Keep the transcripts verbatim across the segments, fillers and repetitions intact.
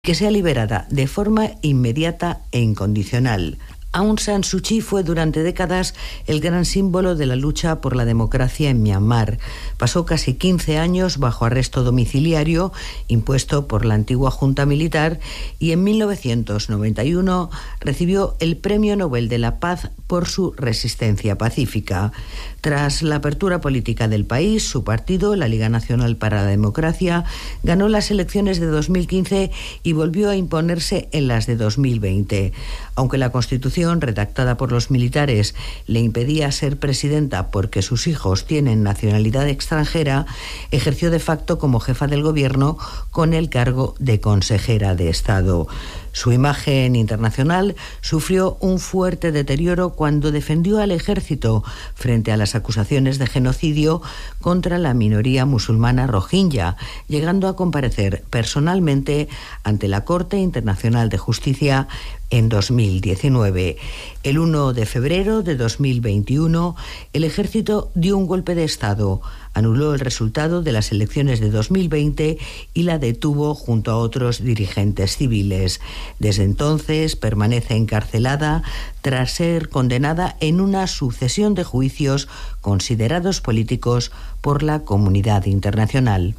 que sea liberada de forma inmediata e incondicional. Aung San Suu Kyi fue durante décadas el gran símbolo de la lucha por la democracia en Myanmar. Pasó casi quince años bajo arresto domiciliario impuesto por la antigua junta militar y en mil novecientos noventa y uno recibió el Premio Nobel de la Paz por su resistencia pacífica. Tras la apertura política del país, su partido, la Liga Nacional para la Democracia, ganó las elecciones de dos mil quince y volvió a imponerse en las de dos mil veinte. Aunque la Constitución redactada por los militares le impedía ser presidenta porque sus hijos tienen nacionalidad extranjera, ejerció de facto como jefa del gobierno con el cargo de consejera de Estado. Su imagen internacional sufrió un fuerte deterioro cuando defendió al ejército frente a las acusaciones de genocidio contra la minoría musulmana rohingya, llegando a comparecer personalmente ante la Corte Internacional de Justicia en dos mil diecinueve. El primero de febrero de dos mil veintiuno, el ejército dio un golpe de Estado, anuló el resultado de las elecciones de dos mil veinte y la detuvo junto a otros dirigentes civiles. Desde entonces permanece encarcelada tras ser condenada en una sucesión de juicios considerados políticos por la comunidad internacional.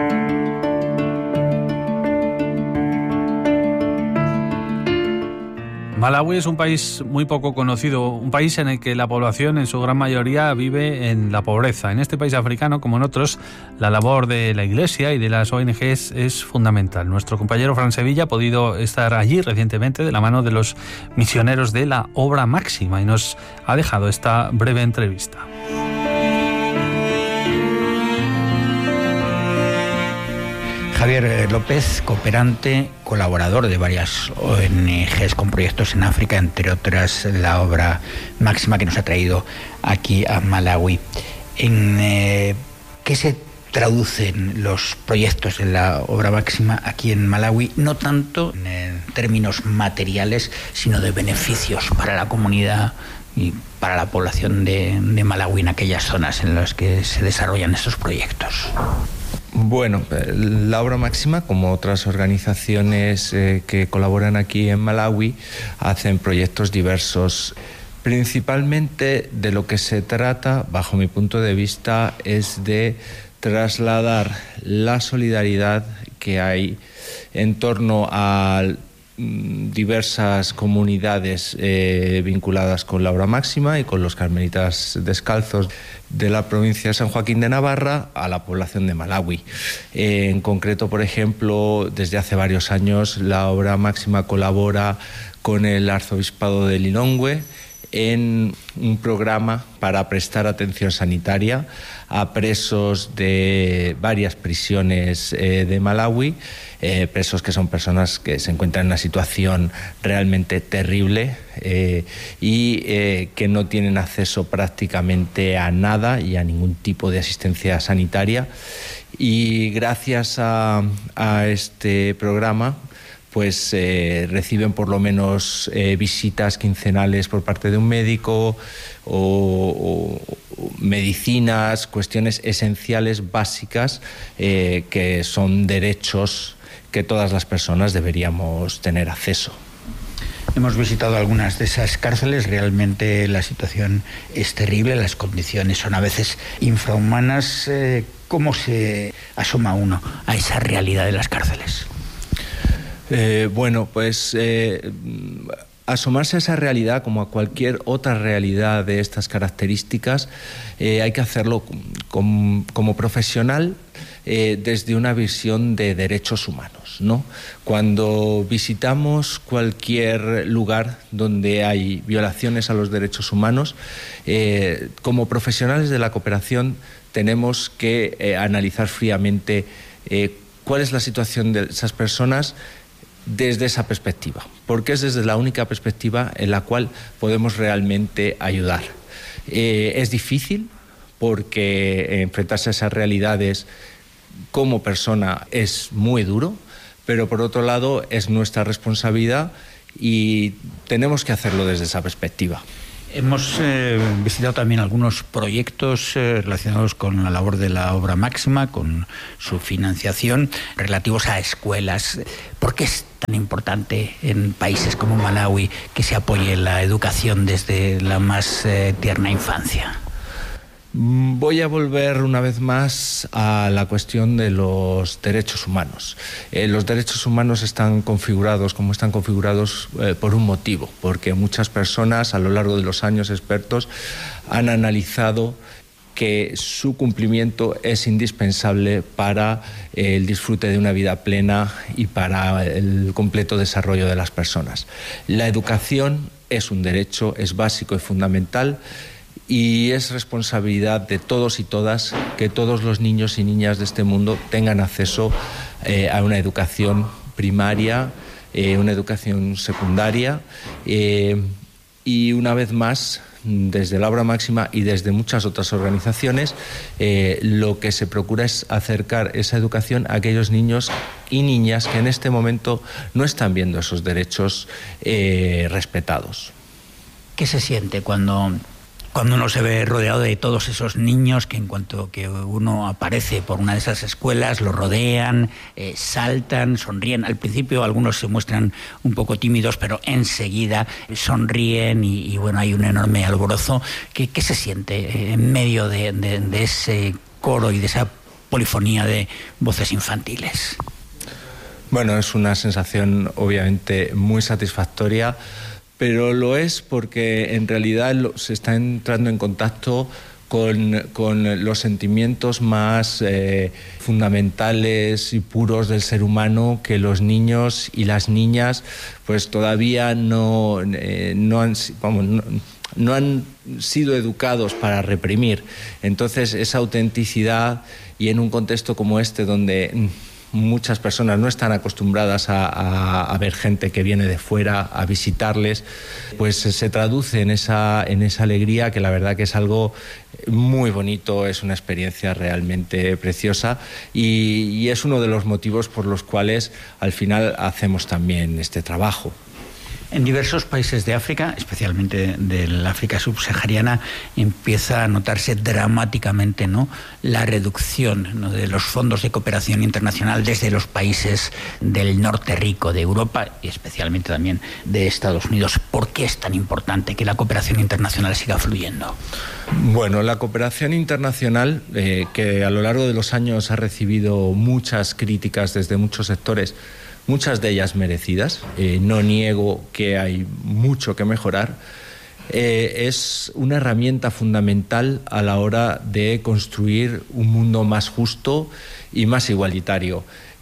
Malawi es un país muy poco conocido, un país en el que la población en su gran mayoría vive en la pobreza. En este país africano, como en otros, la labor de la Iglesia y de las O N Ges es fundamental. Nuestro compañero Fran Sevilla ha podido estar allí recientemente de la mano de los misioneros de la Obra Máxima y nos ha dejado esta breve entrevista. Javier López, cooperante, colaborador de varias O N Ges con proyectos en África, entre otras la Obra Máxima que nos ha traído aquí a Malawi. ¿En eh, qué se traducen los proyectos de la Obra Máxima aquí en Malawi? No tanto en términos materiales, sino de beneficios para la comunidad y para la población de, de Malawi en aquellas zonas en las que se desarrollan estos proyectos. Bueno, la Obra Máxima, como otras organizaciones eh, que colaboran aquí en Malawi, hacen proyectos diversos. Principalmente de lo que se trata, bajo mi punto de vista, es de trasladar la solidaridad que hay en torno a diversas comunidades eh, vinculadas con la Obra Máxima y con los carmelitas descalzos de la provincia de San Joaquín de Navarra a la población de Malawi. Eh, en concreto, por ejemplo, desde hace varios años la Obra Máxima colabora con el Arzobispado de Lilongwe en un programa para prestar atención sanitaria a presos de varias prisiones eh, de Malawi, eh, presos que son personas que se encuentran en una situación realmente terrible eh, y eh, que no tienen acceso prácticamente a nada y a ningún tipo de asistencia sanitaria. Y gracias a, a este programa pues eh, reciben por lo menos eh, visitas quincenales por parte de un médico o, o medicinas, cuestiones esenciales básicas eh, que son derechos que todas las personas deberíamos tener acceso. Hemos visitado algunas de esas cárceles, realmente la situación es terrible, las condiciones son a veces infrahumanas. Eh, ¿Cómo se asoma uno a esa realidad de las cárceles? Eh, bueno, pues eh, asomarse a esa realidad, como a cualquier otra realidad de estas características, eh, hay que hacerlo com, como profesional eh, desde una visión de derechos humanos, ¿no? Cuando visitamos cualquier lugar donde hay violaciones a los derechos humanos, eh, como profesionales de la cooperación tenemos que eh, analizar fríamente eh, cuál es la situación de esas personas desde esa perspectiva, porque es desde la única perspectiva en la cual podemos realmente ayudar. Eh, es difícil porque enfrentarse a esas realidades como persona es muy duro, pero por otro lado es nuestra responsabilidad y tenemos que hacerlo desde esa perspectiva. Hemos eh, visitado también algunos proyectos eh, relacionados con la labor de la obra máxima, con su financiación, relativos a escuelas. ¿Por qué es tan importante en países como Malawi que se apoye la educación desde la más eh, tierna infancia? Voy a volver una vez más a la cuestión de los derechos humanos. Eh, los derechos humanos están configurados como están configurados eh, por un motivo, porque muchas personas a lo largo de los años, expertos, han analizado que su cumplimiento es indispensable para el disfrute de una vida plena y para el completo desarrollo de las personas. La educación es un derecho, es básico y fundamental, y es responsabilidad de todos y todas que todos los niños y niñas de este mundo tengan acceso eh, a una educación primaria, eh, una educación secundaria eh, y una vez más, desde la obra máxima y desde muchas otras organizaciones, eh, lo que se procura es acercar esa educación a aquellos niños y niñas que en este momento no están viendo esos derechos eh, respetados. ¿Qué se siente cuando... Cuando uno se ve rodeado de todos esos niños que en cuanto que uno aparece por una de esas escuelas, lo rodean, eh, saltan, sonríen? Al principio algunos se muestran un poco tímidos, pero enseguida sonríen y, y bueno, hay un enorme alborozo. ¿Qué, qué se siente en medio de, de, de ese coro y de esa polifonía de voces infantiles? Bueno, es una sensación obviamente muy satisfactoria, pero lo es porque en realidad se está entrando en contacto con, con los sentimientos más eh, fundamentales y puros del ser humano que los niños y las niñas pues todavía no, eh, no, han, vamos, no, no han sido educados para reprimir. Entonces esa autenticidad, y en un contexto como este donde muchas personas no están acostumbradas a, a, a ver gente que viene de fuera a visitarles, pues se traduce en esa, en esa alegría, que la verdad que es algo muy bonito, es una experiencia realmente preciosa y, y es uno de los motivos por los cuales al final hacemos también este trabajo. En diversos países de África, especialmente del África subsahariana, empieza a notarse dramáticamente, ¿no?, la reducción, ¿no?, de los fondos de cooperación internacional desde los países del norte rico de Europa y especialmente también de Estados Unidos. ¿Por qué es tan importante que la cooperación internacional siga fluyendo? Bueno, la cooperación internacional, eh, que a lo largo de los años ha recibido muchas críticas desde muchos sectores, muchas de ellas merecidas, eh, no niego que hay mucho que mejorar, eh, es una herramienta fundamental a la hora de construir un mundo más justo y más igualitario.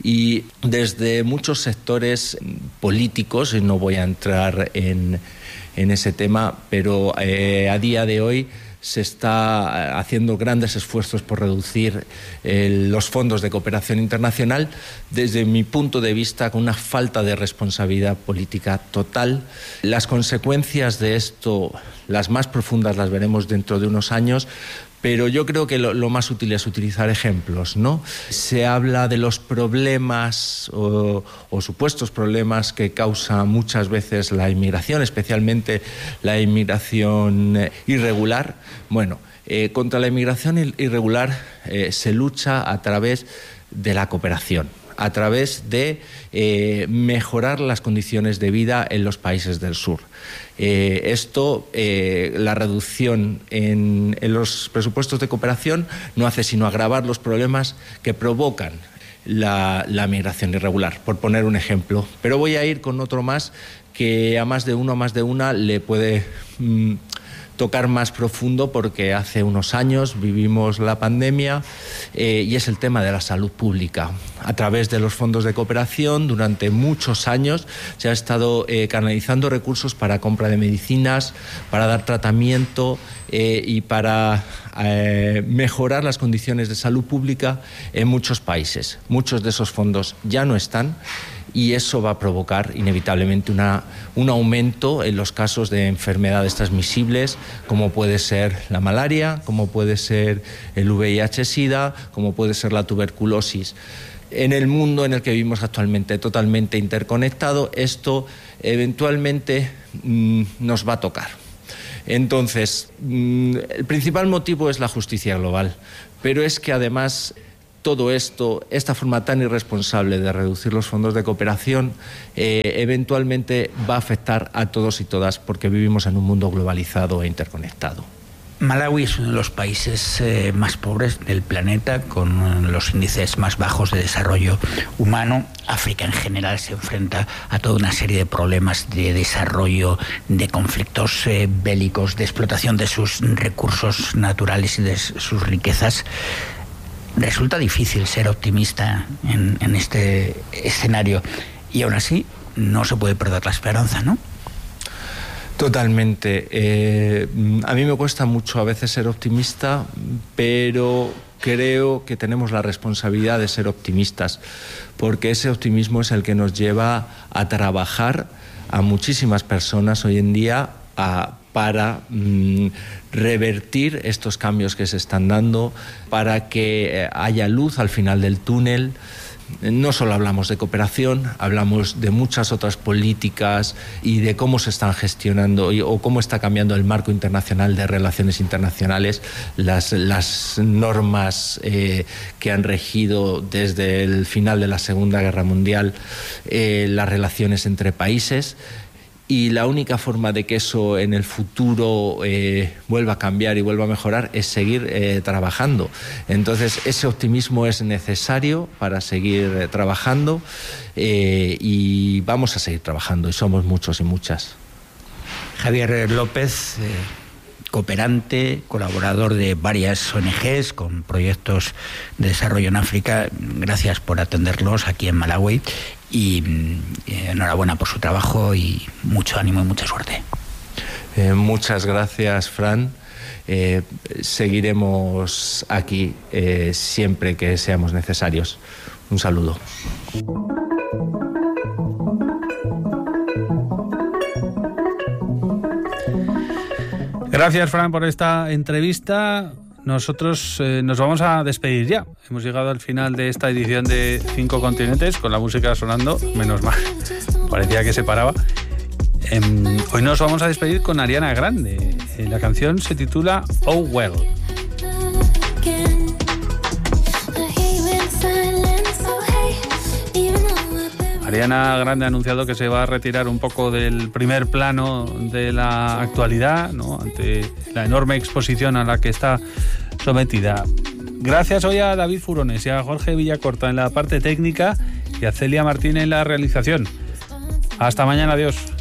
Y desde muchos sectores políticos, y no voy a entrar en, en ese tema, pero eh, a día de hoy se está haciendo grandes esfuerzos por reducir eh, los fondos de cooperación internacional, desde mi punto de vista con una falta de responsabilidad política total. Las consecuencias de esto, las más profundas, las veremos dentro de unos años, pero yo creo que lo, lo más útil es utilizar ejemplos, ¿no? Se habla de los problemas o, o supuestos problemas que causa muchas veces la inmigración, especialmente la inmigración irregular. Bueno, eh, contra la inmigración irregular eh, se lucha a través de la cooperación, a través de eh, mejorar las condiciones de vida en los países del sur. Eh, esto, eh, la reducción en, en los presupuestos de cooperación no hace sino agravar los problemas que provocan la, la migración irregular, por poner un ejemplo. Pero voy a ir con otro más que a más de uno, a más de una le puede mmm, tocar más profundo, porque hace unos años vivimos la pandemia eh, y es el tema de la salud pública. A través de los fondos de cooperación durante muchos años se ha estado eh, canalizando recursos para compra de medicinas, para dar tratamiento eh, y para eh, mejorar las condiciones de salud pública en muchos países. Muchos de esos fondos ya no están y eso va a provocar inevitablemente una, un aumento en los casos de enfermedades transmisibles, como puede ser la malaria, como puede ser el V I H-Sida, como puede ser la tuberculosis. En el mundo en el que vivimos actualmente, totalmente interconectado, esto eventualmente mmm, nos va a tocar. Entonces, el principal motivo es la justicia global, pero es que además todo esto, esta forma tan irresponsable de reducir los fondos de cooperación, eh, eventualmente va a afectar a todos y todas porque vivimos en un mundo globalizado e interconectado. Malawi es uno de los países eh, más pobres del planeta, con los índices más bajos de desarrollo humano. África en general se enfrenta a toda una serie de problemas de desarrollo, de conflictos eh, bélicos, de explotación de sus recursos naturales y de sus riquezas. Resulta difícil ser optimista en, en este escenario y aún así no se puede perder la esperanza, ¿no? Totalmente. Eh, a mí me cuesta mucho a veces ser optimista, pero creo que tenemos la responsabilidad de ser optimistas, porque ese optimismo es el que nos lleva a trabajar a muchísimas personas hoy en día a, para mm, revertir estos cambios que se están dando, para que haya luz al final del túnel. No solo hablamos de cooperación, hablamos de muchas otras políticas y de cómo se están gestionando y, o cómo está cambiando el marco internacional de relaciones internacionales, las, las normas eh, que han regido desde el final de la Segunda Guerra Mundial eh, las relaciones entre países. Y la única forma de que eso en el futuro eh, vuelva a cambiar y vuelva a mejorar es seguir eh, trabajando. Entonces, ese optimismo es necesario para seguir eh, trabajando eh, y vamos a seguir trabajando, y somos muchos y muchas. Javier López, eh, cooperante, colaborador de varias O N Ges con proyectos de desarrollo en África, gracias por atenderlos aquí en Malawi. Y eh, enhorabuena por su trabajo y mucho ánimo y mucha suerte. Eh, muchas gracias, Fran. Eh, seguiremos aquí eh, siempre que seamos necesarios. Un saludo. Gracias, Fran, por esta entrevista. Nosotros eh, nos vamos a despedir ya. Hemos llegado al final de esta edición de Cinco Continentes, con la música sonando, menos mal, parecía que se paraba. Eh, hoy nos vamos a despedir con Ariana Grande. Eh, la canción se titula Oh Well. Ariana Grande ha anunciado que se va a retirar un poco del primer plano de la actualidad, ¿no?, ante la enorme exposición a la que está sometida. Gracias hoy a David Furones y a Jorge Villacorta en la parte técnica y a Celia Martín en la realización. Hasta mañana, adiós.